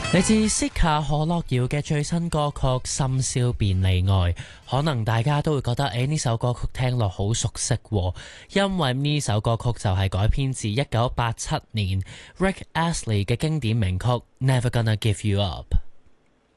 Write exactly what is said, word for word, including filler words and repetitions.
嚟自 Sika 可樂瑤嘅最新歌曲《深宵便利愛》，可能大家都會覺得誒呢首歌曲聽落好熟悉喎，因為呢首歌曲就係改編自一九八七年 Rick Astley 嘅經典名曲《Never Gonna Give You Up》。